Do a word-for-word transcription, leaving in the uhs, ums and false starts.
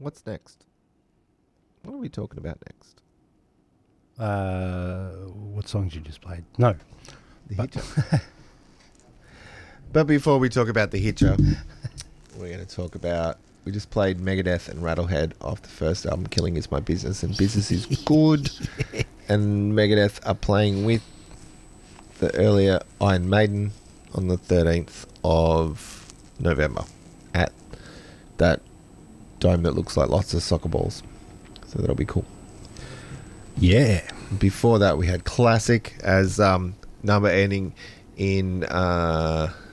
what's next? What are we talking about next? Uh, what songs you just played? No. The But- Hitcher. But before we talk about The Hitcher, we're going to talk about... We just played Megadeth and Rattlehead off the first album, Killing Is My Business, and business is good. And Megadeth are playing with the earlier Iron Maiden on the thirteenth of November at that dome that looks like lots of soccer balls. So that'll be cool. Yeah. Before that, we had Classic as um, number ending in uh,